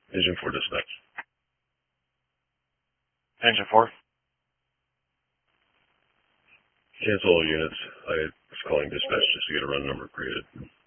Engine 4 dispatch. Engine 4. Cancel all units. I was calling dispatch just to get a run number created.